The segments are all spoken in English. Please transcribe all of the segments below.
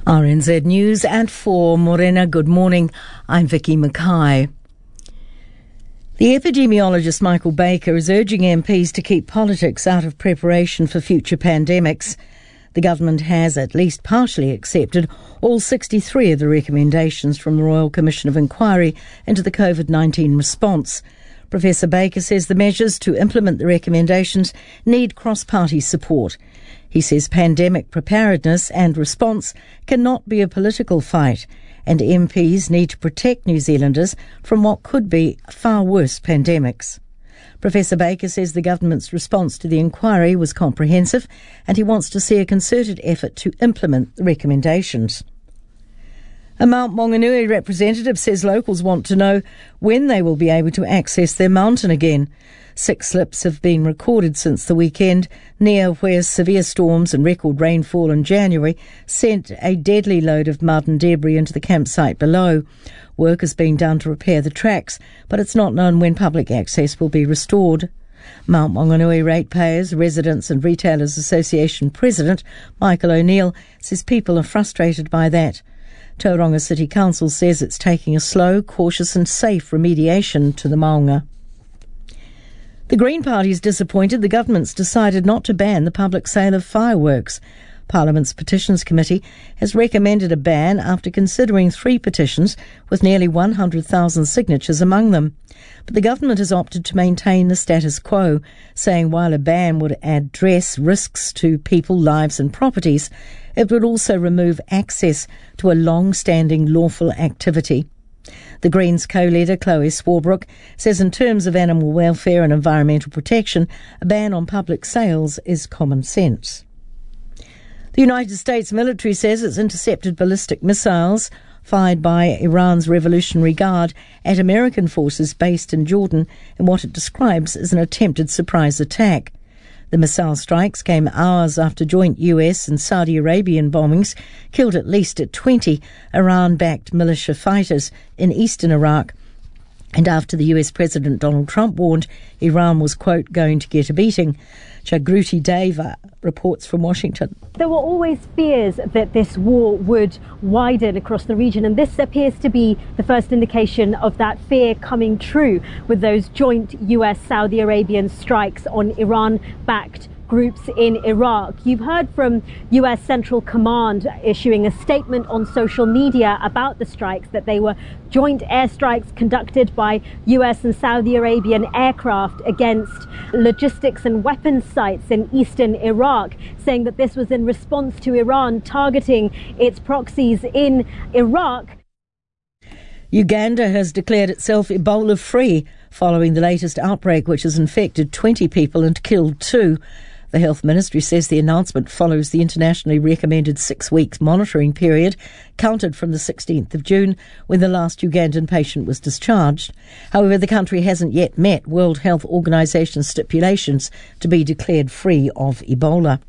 RNZ News at 4. Morena, good morning. I'm Vicky Mackay. The epidemiologist Michael Baker is urging MPs to keep politics out of preparation for future pandemics. The government has at least partially accepted all 63 of the recommendations from the Royal Commission of Inquiry into the COVID-19 response. Professor Baker says the measures to implement the recommendations need cross-party support. He says pandemic preparedness and response cannot be a political fight, and MPs need to protect New Zealanders from what could be far worse pandemics. Professor Baker says the government's response to the inquiry was comprehensive, and he wants to see a concerted effort to implement the recommendations. A Mount Maunganui representative says locals want to know when they will be able to access their mountain again. 6 slips have been recorded since the weekend, near where severe storms and record rainfall in January sent a deadly load of mud and debris into the campsite below. Work is being done to repair the tracks, but it's not known when public access will be restored. Mount Maunganui Ratepayers, Residents and Retailers Association President Michael O'Neill says people are frustrated by that. Tauranga City Council says it's taking a slow, cautious and safe remediation to the maunga. The Green Party is disappointed the government's decided not to ban the public sale of fireworks. Parliament's Petitions Committee has recommended a ban after considering 3 petitions with nearly 100,000 signatures among them. But the government has opted to maintain the status quo, saying while a ban would address risks to people, lives and properties, it would also remove access to a long-standing lawful activity. The Greens co-leader Chloe Swarbrick says in terms of animal welfare and environmental protection, a ban on public sales is common sense. The United States military says it's intercepted ballistic missiles fired by Iran's Revolutionary Guard at American forces based in Jordan in what it describes as an attempted surprise attack. The missile strikes came hours after joint US and Saudi Arabian bombings killed at least 20 Iran-backed militia fighters in eastern Iraq, and after the US President Donald Trump warned Iran was, quote, going to get a beating. Jagruti Deva reports from Washington. There were always fears that this war would widen across the region, and this appears to be the first indication of that fear coming true with those joint US-Saudi Arabian strikes on Iran-backed groups in Iraq. You've heard from US Central Command issuing a statement on social media about the strikes, that they were joint airstrikes conducted by US and Saudi Arabian aircraft against logistics and weapons sites in eastern Iraq, saying that this was in response to Iran targeting its proxies in Iraq. Uganda has declared itself Ebola-free following the latest outbreak, which has infected 20 people and killed 2. The Health Ministry says the announcement follows the internationally recommended 6 weeks monitoring period, counted from the 16th of June, when the last Ugandan patient was discharged. However, the country hasn't yet met World Health Organization stipulations to be declared free of Ebola.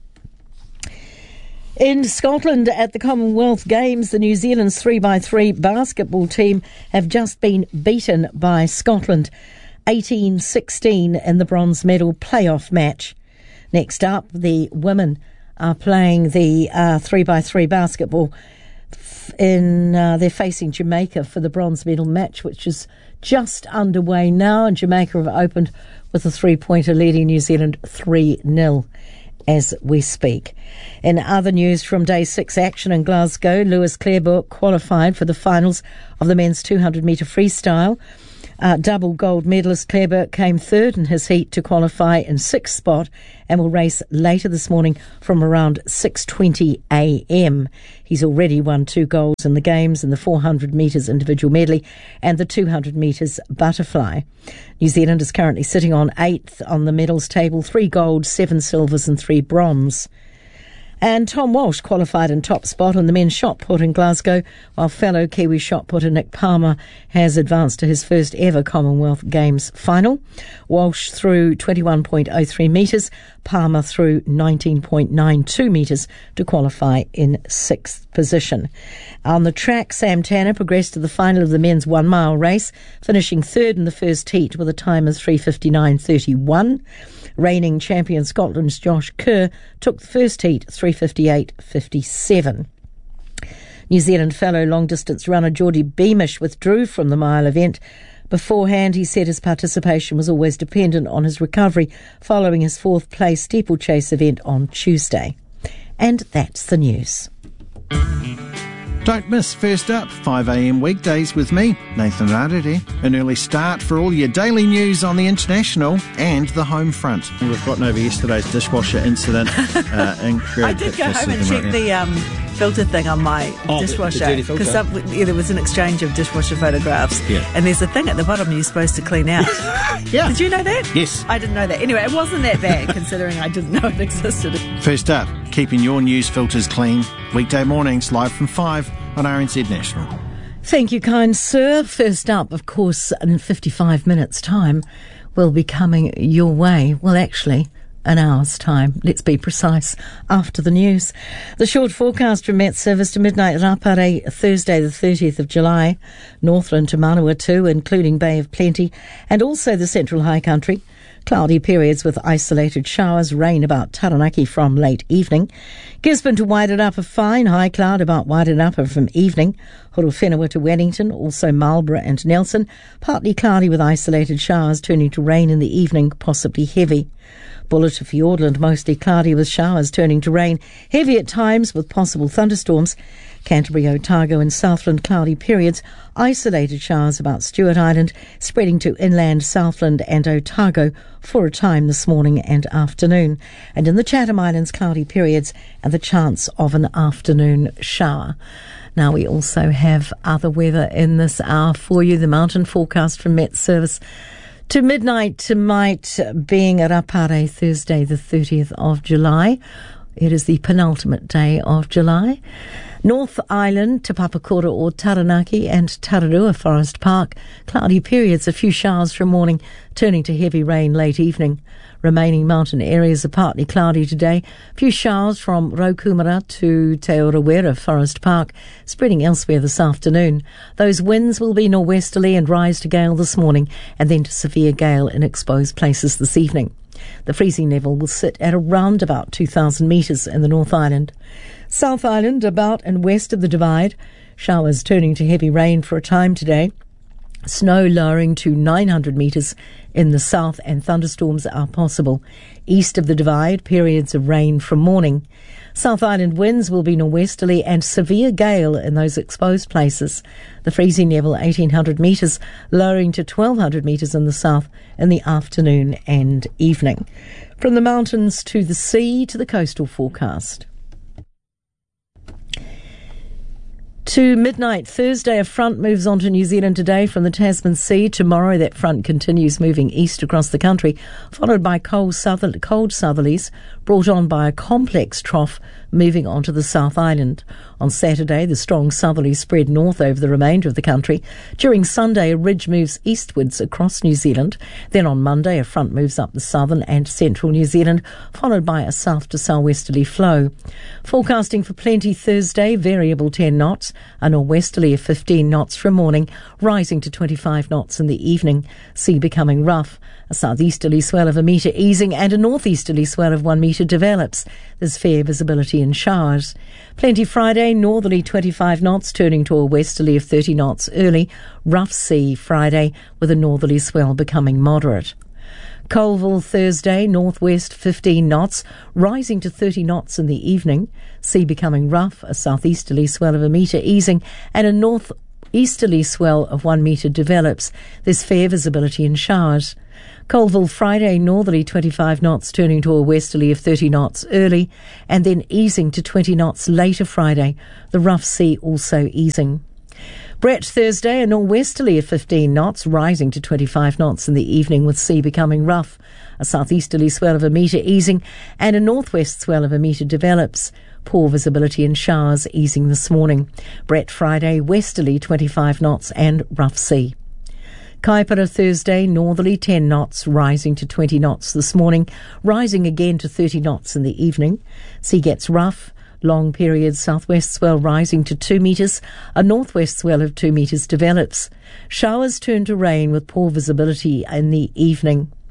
In Scotland, at the Commonwealth Games, the New Zealand's 3x3 basketball team have just been beaten by Scotland, 18-16 in the bronze medal playoff match. Next up, the women are playing the 3x3 basketball. They're facing Jamaica for the bronze medal match, which is just underway now, and Jamaica have opened with a 3-pointer leading New Zealand 3-0 as we speak. In other news from Day 6 action in Glasgow, Lewis Clarebrook qualified for the finals of the men's 200-metre freestyle. Double gold medalist Clarebrook came third in his heat to qualify in 6th spot and will race later this morning from around 6:20 a.m. He's already won 2 golds in the Games in the 400 metres individual medley and the 200 metres butterfly. New Zealand is currently sitting on 8th on the medals table, 3 golds, 7 silvers and 3 bronze. And Tom Walsh qualified in top spot on the men's shot put in Glasgow, while fellow Kiwi shot putter Nick Palmer has advanced to his first ever Commonwealth Games final. Walsh threw 21.03 metres, Palmer threw 19.92 metres to qualify in 6th position. On the track, Sam Tanner progressed to the final of the men's 1 mile race, finishing third in the first heat with a time of 3:59.31. Reigning champion Scotland's Josh Kerr took the first heat 3:58.57. New Zealand fellow long-distance runner Geordie Beamish withdrew from the mile event. Beforehand, he said his participation was always dependent on his recovery following his fourth-place steeplechase event on Tuesday. And that's the news. Don't miss First Up, 5am weekdays with me, Nathan Rarere. An early start for all your daily news on the international and the home front. We've gotten over yesterday's dishwasher incident. I did go home and check the filter thing on my dishwasher, because there was an exchange of dishwasher photographs, and there's a thing at the bottom you're supposed to clean out. Did you know that? Yes. I didn't know that. Anyway, it wasn't that bad considering I didn't know it existed. First Up, keeping your news filters clean. Weekday mornings live from 5 on RNZ National. Thank you, kind sir. First Up, of course, in 55 minutes' time, will be coming your way. Well, actually, an hour's time, let's be precise, after the news. The short forecast from Met Service to midnight Rapare, Thursday the 30th of July, Northland to Manawatu, including Bay of Plenty, and also the Central High Country. Cloudy periods with isolated showers, rain about Taranaki from late evening. Gisborne to Wairanapa, fine, high cloud about Wairanapa from evening. Horowhenua to Wellington, also Marlborough and Nelson, partly cloudy with isolated showers turning to rain in the evening, possibly heavy. Buller to Fiordland, mostly cloudy with showers turning to rain, heavy at times with possible thunderstorms. Canterbury, Otago and Southland, cloudy periods, isolated showers about Stewart Island, spreading to inland Southland and Otago for a time this morning and afternoon. And in the Chatham Islands, cloudy periods and the chance of an afternoon shower. Now, we also have other weather in this hour for you. The mountain forecast from Met Service to midnight tonight, being Rapare, Thursday the 30th of July. It is the penultimate day of July. North Island to Papakura or Taranaki and Tararua Forest Park, cloudy periods, a few showers from morning, turning to heavy rain late evening. Remaining mountain areas are partly cloudy today. A few showers from Raukumara to Te Orawera Forest Park, spreading elsewhere this afternoon. Those winds will be norwesterly and rise to gale this morning, and then to severe gale in exposed places this evening. The freezing level will sit at around about 2,000 metres in the North Island. South Island, about and west of the Divide, showers turning to heavy rain for a time today. Snow lowering to 900 metres in the south and thunderstorms are possible. East of the Divide, periods of rain from morning. South Island winds will be norwesterly and severe gale in those exposed places. The freezing level 1,800 metres, lowering to 1,200 metres in the south in the afternoon and evening. From the mountains to the sea to the coastal forecast. To midnight Thursday, a front moves on to New Zealand today from the Tasman Sea. Tomorrow, that front continues moving east across the country, followed by cold southerlies brought on by a complex trough moving onto the South Island. On Saturday, the strong southerlies spread north over the remainder of the country. During Sunday, a ridge moves eastwards across New Zealand. Then on Monday, a front moves up the southern and central New Zealand, followed by a south to southwesterly flow. Forecasting for plenty Thursday, variable 10 knots, a norwesterly of 15 knots from morning, rising to 25 knots in the evening. Sea becoming rough. A southeasterly swell of a metre easing and a northeasterly swell of 1 metre develops. There's fair visibility in showers. Plenty Friday, northerly 25 knots, turning to a westerly of 30 knots early. Rough sea Friday, with a northerly swell becoming moderate. Colville Thursday, northwest 15 knots, rising to 30 knots in the evening. Sea becoming rough, a southeasterly swell of a metre easing and a northeasterly swell of 1 metre develops. There's fair visibility in showers. Colville Friday, northerly 25 knots, turning to a westerly of 30 knots early, and then easing to 20 knots later Friday. The rough sea also easing. Brett Thursday, a norwesterly of 15 knots, rising to 25 knots in the evening, with sea becoming rough. A southeasterly swell of a metre easing and a northwest swell of a metre develops. Poor visibility in showers easing this morning. Brett Friday, westerly 25 knots and rough sea. Kaipara Thursday, northerly 10 knots, rising to 20 knots this morning, rising again to 30 knots in the evening. Sea gets rough. Long period southwest swell rising to 2 metres. A northwest swell of 2 metres develops. Showers turn to rain with poor visibility in the evening.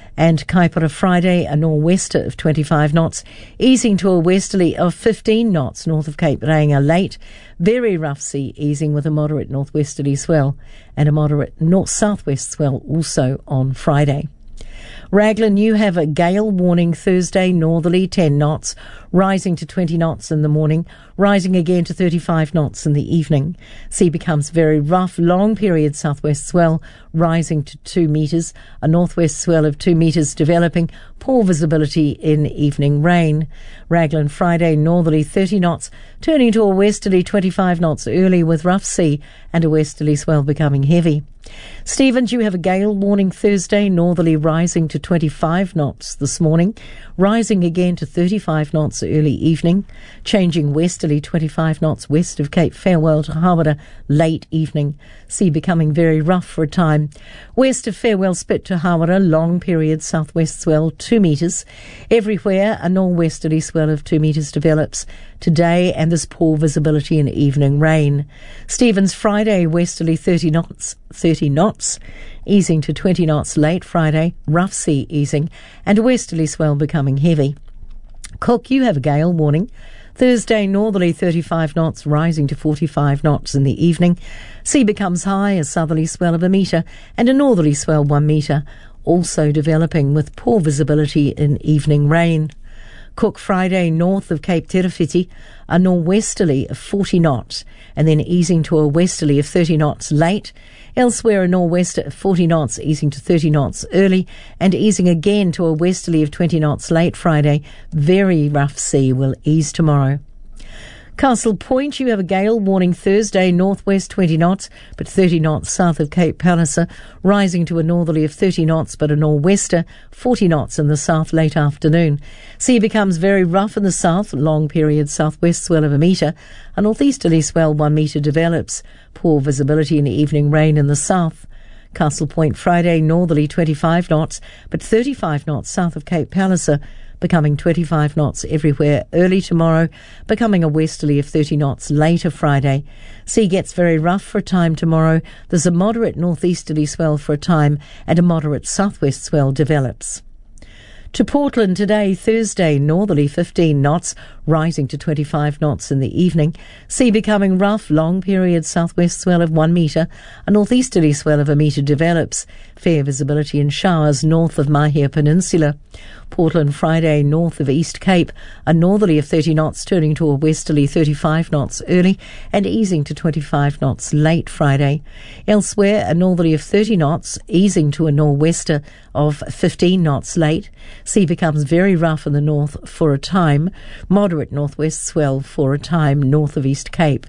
And Kaipara Friday, a nor'wester of 25 knots, easing to a westerly of 15 knots north of Cape Reinga late. Very rough sea, easing with a moderate northwesterly swell and a moderate north-southwest swell also on Friday. Raglan, you have a gale warning Thursday, northerly 10 knots, rising to 20 knots in the morning, rising again to 35 knots in the evening. Sea becomes very rough, long period southwest swell, rising to 2 metres, a northwest swell of 2 metres developing, poor visibility in evening rain. Raglan Friday, northerly 30 knots, turning to a westerly 25 knots early with rough sea and a westerly swell becoming heavy. Stevens, you have a gale warning Thursday, northerly rising to 25 knots this morning, rising again to 35 knots early evening, changing westerly 25 knots west of Cape Farewell to Hawera late evening. Sea becoming very rough for a time. West of Farewell Spit to Hawera, long period southwest swell 2 metres. Everywhere a nor'westerly swell of 2 metres develops today, and there's poor visibility in evening rain. Stevens Friday, westerly 30 knots, easing to 20 knots late Friday, rough sea easing, and a westerly swell becoming heavy. Cook, you have a gale warning Thursday, northerly 35 knots, rising to 45 knots in the evening. Sea becomes high, a southerly swell of 1 metre and a northerly swell 1 metre, also developing with poor visibility in evening rain. Cook Friday, north of Cape Terafiti, a nor'westerly of 40 knots and then easing to a westerly of 30 knots late. Elsewhere a nor'wester of 40 knots, easing to 30 knots early and easing again to a westerly of 20 knots late Friday. Very rough sea will ease tomorrow. Castle Point, you have a gale warning Thursday, northwest 20 knots, but 30 knots south of Cape Palliser, rising to a northerly of 30 knots, but a nor'wester 40 knots in the south late afternoon. Sea becomes very rough in the south, long period southwest swell of 1 metre, a northeasterly swell 1 metre develops, poor visibility in evening rain in the south. Castle Point Friday, northerly 25 knots, but 35 knots south of Cape Palliser, becoming 25 knots everywhere early tomorrow, becoming a westerly of 30 knots later Friday. Sea gets very rough for a time tomorrow. There's a moderate northeasterly swell for a time and a moderate southwest swell develops. To Portland today, Thursday, northerly 15 knots, rising to 25 knots in the evening. Sea becoming rough, long period southwest swell of 1 metre, a northeasterly swell of 1 metre develops. Fair visibility in showers north of Mahia Peninsula. Portland Friday, north of East Cape, a northerly of 30 knots turning to a westerly 35 knots early and easing to 25 knots late Friday. Elsewhere, a northerly of 30 knots, easing to a nor'wester of 15 knots late. Sea becomes very rough in the north for a time. Moderate northwest swell for a time north of East Cape.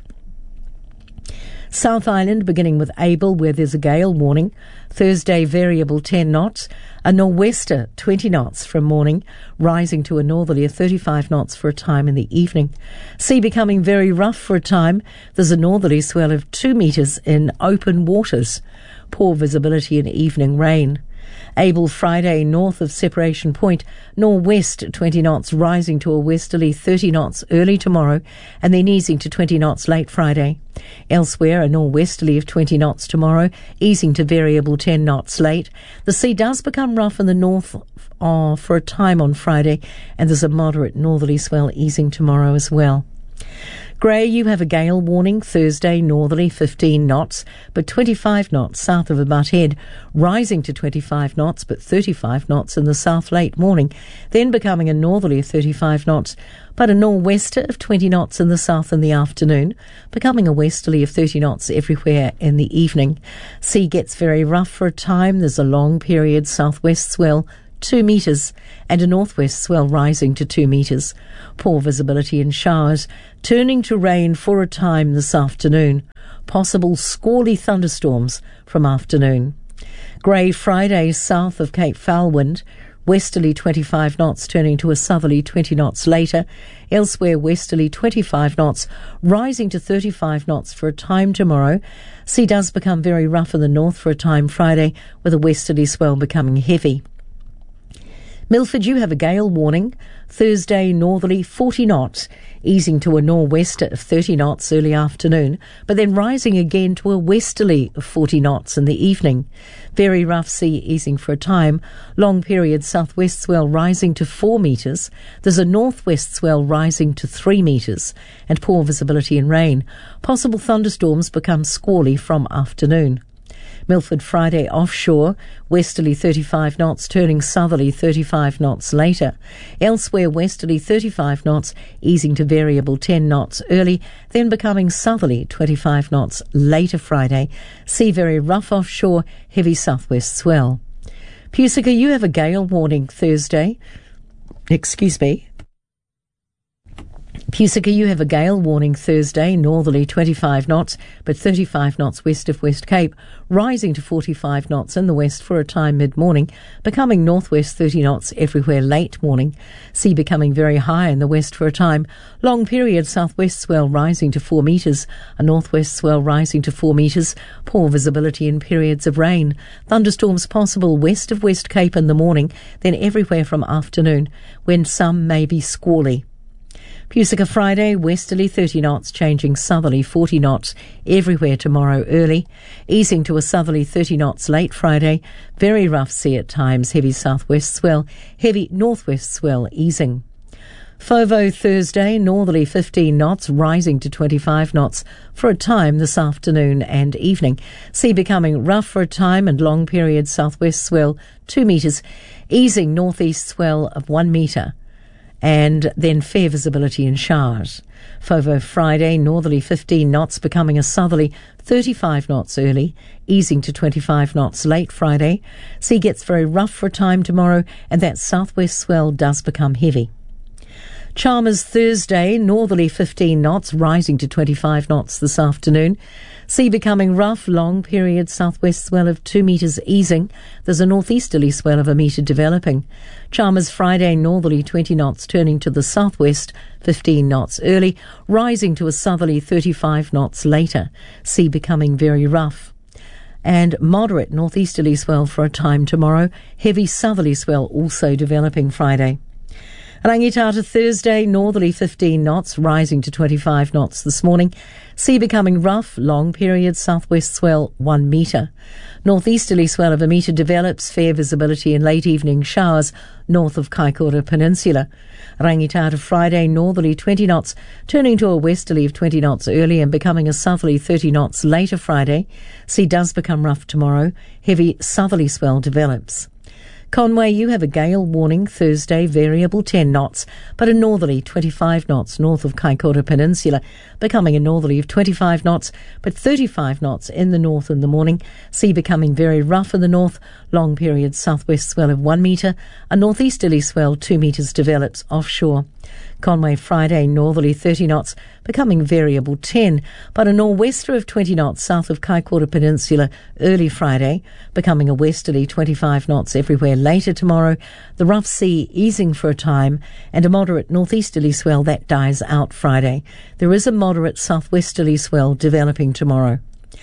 South Island, beginning with Abel, where there's a gale warning. Thursday, variable 10 knots. A nor'wester, 20 knots from morning, rising to a northerly of 35 knots for a time in the evening. Sea becoming very rough for a time. There's a northerly swell of 2 metres in open waters. Poor visibility in evening rain. Abel Friday, north of Separation Point, nor'west 20 knots, rising to a westerly 30 knots early tomorrow and then easing to 20 knots late Friday. Elsewhere, a nor'westerly of 20 knots tomorrow, easing to variable 10 knots late. The sea does become rough in the north for a time on Friday, and there's a moderate northerly swell easing tomorrow as well. Grey, you have a gale warning Thursday, northerly 15 knots, but 25 knots south of the Butt Head, rising to 25 knots, but 35 knots in the south late morning, then becoming a northerly of 35 knots, but a nor'wester of 20 knots in the south in the afternoon, becoming a westerly of 30 knots everywhere in the evening. Sea gets very rough for a time. There's a long period southwest swell, 2 metres, and a northwest swell rising to 2 metres. Poor visibility in showers, turning to rain for a time this afternoon. Possible squally thunderstorms from afternoon. Grey Friday south of Cape Foulwind, westerly 25 knots turning to a southerly 20 knots later. Elsewhere westerly 25 knots, rising to 35 knots for a time tomorrow. Sea does become very rough in the north for a time Friday, with a westerly swell becoming heavy. Milford, you have a gale warning. Thursday, northerly 40 knots, easing to a nor'wester of 30 knots early afternoon, but then rising again to a westerly of 40 knots in the evening. Very rough sea easing for a time. Long period southwest swell rising to 4 metres. There's a northwest swell rising to 3 metres, and poor visibility and rain. Possible thunderstorms become squally from afternoon. Milford, Friday offshore, westerly 35 knots, turning southerly 35 knots later. Elsewhere, westerly 35 knots, easing to variable 10 knots early, then becoming southerly 25 knots later Friday. Sea very rough offshore, heavy southwest swell. Pusica, you have a gale warning Thursday. Pusica, you have a gale warning Thursday, northerly 25 knots, but 35 knots west of West Cape, rising to 45 knots in the west for a time mid-morning, becoming northwest 30 knots everywhere late morning. Sea becoming very high in the west for a time. Long period southwest swell rising to 4 metres, a northwest swell rising to 4 metres, poor visibility in periods of rain. Thunderstorms possible west of West Cape in the morning, then everywhere from afternoon, when some may be squally. Pusica, Friday, westerly 30 knots, changing southerly 40 knots everywhere tomorrow early, easing to a southerly 30 knots late Friday, very rough sea at times, heavy southwest swell, heavy northwest swell easing. Fovo, Thursday, northerly 15 knots, rising to 25 knots for a time this afternoon and evening. Sea becoming rough for a time and long period southwest swell 2 metres, easing northeast swell of 1 metre. And then fair visibility in showers. Fovo, Friday, northerly 15 knots, becoming a southerly 35 knots early, easing to 25 knots late Friday. Sea gets very rough for a time tomorrow, and that southwest swell does become heavy. Chalmers, Thursday, northerly 15 knots, rising to 25 knots this afternoon. Sea becoming rough, long period southwest swell of 2 metres easing. There's a northeasterly swell of 1 metre developing. Chalmers, Friday, northerly 20 knots, turning to the southwest 15 knots early, rising to a southerly 35 knots later. Sea becoming very rough. And moderate northeasterly swell for a time tomorrow. Heavy southerly swell also developing Friday. Rangitata, Thursday, northerly 15 knots, rising to 25 knots this morning. Sea becoming rough, long period southwest swell 1 metre. Northeasterly swell of 1 metre develops, fair visibility in late evening showers north of Kaikoura Peninsula. Rangitata, Friday, northerly 20 knots, turning to a westerly of 20 knots early and becoming a southerly 30 knots later Friday. Sea does become rough tomorrow. Heavy southerly swell develops. Conway, you have a gale warning Thursday, variable 10 knots, but a northerly 25 knots north of Kaikoura Peninsula, becoming a northerly of 25 knots, but 35 knots in the north in the morning. Sea becoming very rough in the north, long period southwest swell of 1 metre, a northeasterly swell 2 metres develops offshore. Conway, Friday, northerly 30 knots, becoming variable 10, but a nor'wester of 20 knots south of Kaikoura Peninsula early Friday, becoming a westerly 25 knots everywhere later tomorrow. The rough sea easing for a time, and a moderate northeasterly swell that dies out Friday. There is a moderate southwesterly swell developing tomorrow.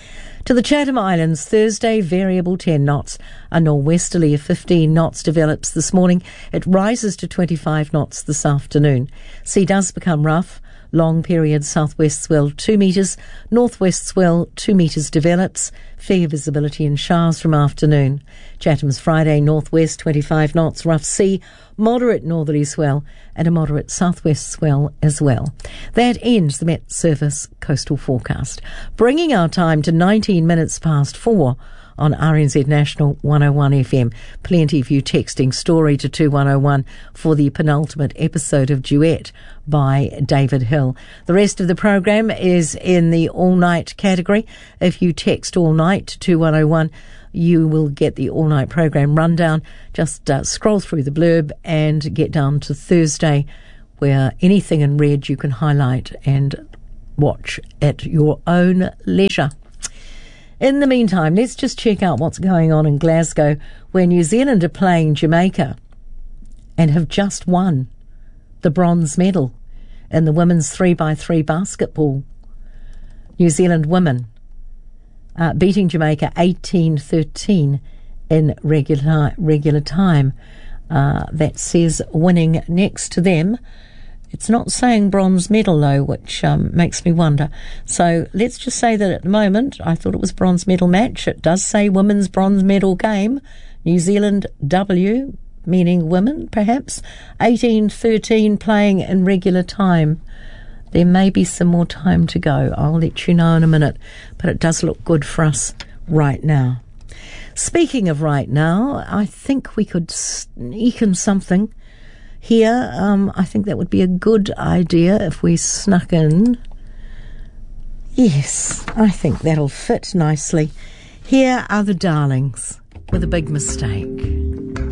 To the Chatham Islands, Thursday, variable 10 knots. A nor'westerly of 15 knots develops this morning. It rises to 25 knots this afternoon. Sea does become rough. Long period southwest swell 2 metres. Northwest swell 2 metres develops. Fair visibility in showers from afternoon. Chatham's Friday, northwest 25 knots, rough sea. Moderate northerly swell and a moderate southwest swell as well. That ends the Met Service coastal forecast, bringing our time to 19 minutes past 4 on RNZ National 101 FM. Plenty of you texting story to 2101 for the penultimate episode of Duet by David Hill. The rest of the program is in the all-night category. If you text all night to 2101, you will get the all-night program rundown. Just scroll through the blurb and get down to Thursday, where anything in red you can highlight and watch at your own leisure. In the meantime, let's just check out what's going on in Glasgow, where New Zealand are playing Jamaica and have just won the bronze medal in the women's 3x3 basketball. New Zealand women beating Jamaica 18-13 in regular time. that says winning next to them. It's not saying bronze medal, though, which makes me wonder. So let's just say that at the moment, I thought it was bronze medal match. It does say women's bronze medal game. New Zealand W, meaning women, perhaps. 18-13 playing in regular time. There may be some more time to go. I'll let you know in a minute. But it does look good for us right now. Speaking of right now, I think we could sneak in something here. I think that would be a good idea if we snuck in. Yes, I think that'll fit nicely. Here are the Darlings with A Big Mistake.